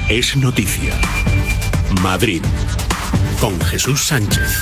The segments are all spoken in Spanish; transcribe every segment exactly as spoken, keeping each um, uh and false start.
es noticia. Madrid, con Jesús Sánchez.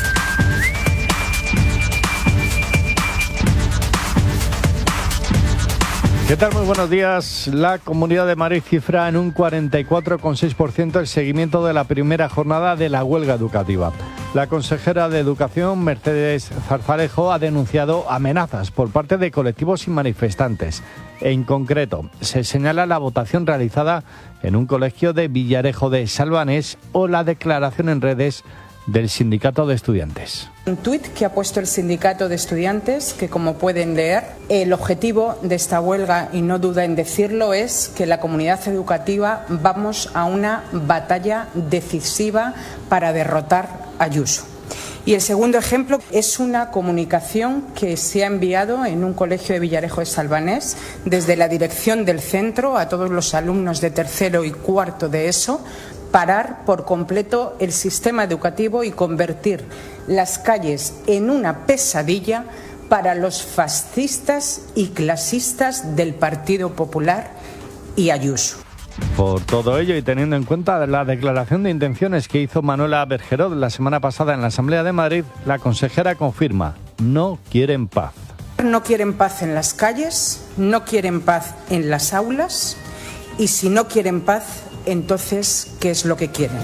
¿Qué tal? Muy buenos días. La Comunidad de Madrid cifra en un cuarenta y cuatro coma seis por ciento el seguimiento de la primera jornada de la huelga educativa. La consejera de Educación, Mercedes Zarzalejo, ha denunciado amenazas por parte de colectivos y manifestantes. En concreto, se señala la votación realizada en un colegio de Villarejo de Salvanés o la declaración en redes del Sindicato de Estudiantes. Un tuit que ha puesto el Sindicato de Estudiantes, que como pueden leer, el objetivo de esta huelga, y no duda en decirlo, es que la comunidad educativa vamos a una batalla decisiva para derrotar a Ayuso. Y el segundo ejemplo es una comunicación que se ha enviado en un colegio de Villarejo de Salvanés desde la dirección del centro a todos los alumnos de tercero y cuarto de ESO, parar por completo el sistema educativo y convertir las calles en una pesadilla para los fascistas y clasistas del Partido Popular y Ayuso. Por todo ello y teniendo en cuenta la declaración de intenciones que hizo Manuela Bergerot la semana pasada en la Asamblea de Madrid, la consejera confirma: no quieren paz. No quieren paz en las calles, no quieren paz en las aulas, y si no quieren paz, entonces, ¿qué es lo que quieren?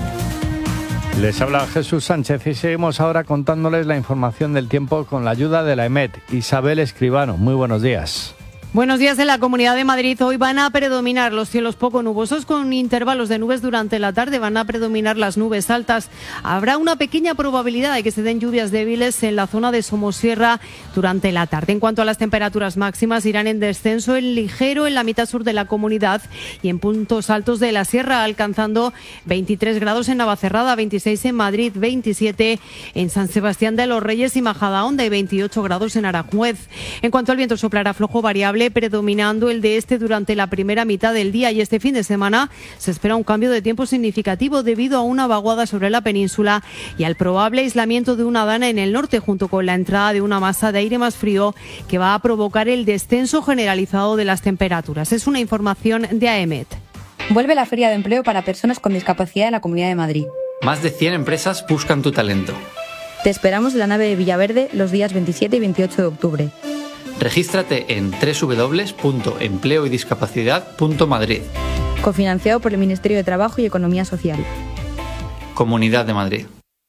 Les habla Jesús Sánchez y seguimos ahora contándoles la información del tiempo con la ayuda de la EMET. Isabel Escribano, muy buenos días. Buenos días. En la Comunidad de Madrid hoy van a predominar los cielos poco nubosos con intervalos de nubes durante la tarde. Van a predominar las nubes altas. Habrá una pequeña probabilidad de que se den lluvias débiles en la zona de Somosierra durante la tarde. En cuanto a las temperaturas máximas, irán en descenso en ligero en la mitad sur de la comunidad y en puntos altos de la sierra, alcanzando veintitrés grados en Navacerrada, veintiséis en Madrid, veintisiete en San Sebastián de los Reyes y Majadahonda y veintiocho grados en Aranjuez. En cuanto al viento, soplará flojo variable, predominando el de este durante la primera mitad del día, y este fin de semana se espera un cambio de tiempo significativo debido a una vaguada sobre la península y al probable aislamiento de una dana en el norte, junto con la entrada de una masa de aire más frío que va a provocar el descenso generalizado de las temperaturas. Es una información de A E M E T. Vuelve la Feria de Empleo para Personas con Discapacidad en la Comunidad de Madrid. Más de cien empresas buscan tu talento. Te esperamos en la nave de Villaverde los días veintisiete y veintiocho de octubre. Regístrate en doble u doble u doble u punto empleo y discapacidad punto madrid. Cofinanciado por el Ministerio de Trabajo y Economía Social. Comunidad de Madrid.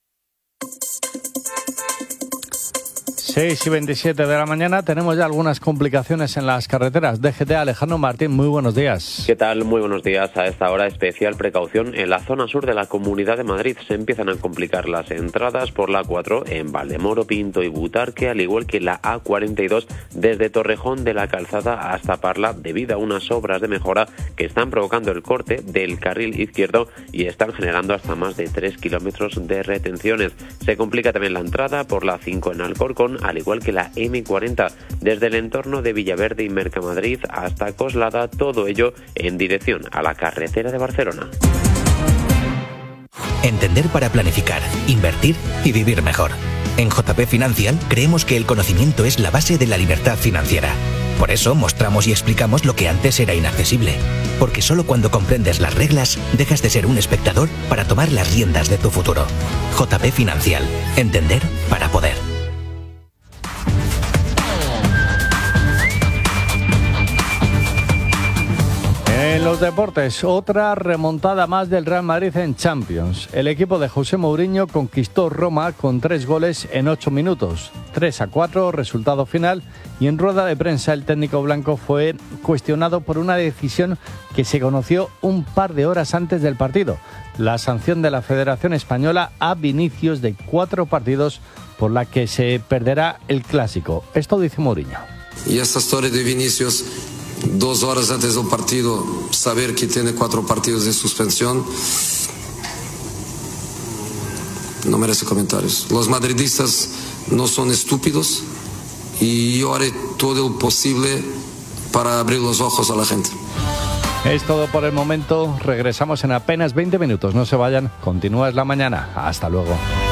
seis y veintisiete de la mañana, tenemos ya algunas complicaciones en las carreteras. D G T, Alejandro Martín, muy buenos días. ¿Qué tal? Muy buenos días. A esta hora, especial precaución en la zona sur de la Comunidad de Madrid. Se empiezan a complicar las entradas por la A cuatro en Valdemoro, Pinto y Butarque, al igual que la A cuarenta y dos desde Torrejón de la Calzada hasta Parla, debido a unas obras de mejora que están provocando el corte del carril izquierdo y están generando hasta más de tres kilómetros de retenciones. Se complica también la entrada por la A cinco en Alcorcón, al igual que la eme cuarenta, desde el entorno de Villaverde y Mercamadrid hasta Coslada, todo ello en dirección a la carretera de Barcelona. Entender para planificar, invertir y vivir mejor. En J P Financial creemos que el conocimiento es la base de la libertad financiera. Por eso mostramos y explicamos lo que antes era inaccesible. Porque solo cuando comprendes las reglas, dejas de ser un espectador para tomar las riendas de tu futuro. J P Financial. Entender para poder. En los deportes, otra remontada más del Real Madrid en Champions. El equipo de José Mourinho conquistó Roma con tres goles en ocho minutos. tres a cuatro, resultado final. Y en rueda de prensa el técnico blanco fue cuestionado por una decisión que se conoció un par de horas antes del partido. La sanción de la Federación Española a Vinicius de cuatro partidos por la que se perderá el Clásico. Esto dice Mourinho. Y esta historia de Vinicius, dos horas antes del partido, saber que tiene cuatro partidos de suspensión, no merece comentarios. Los madridistas no son estúpidos y yo haré todo lo posible para abrir los ojos a la gente. Es todo por el momento. Regresamos en apenas veinte minutos. No se vayan. Continúa Es la Mañana. Hasta luego.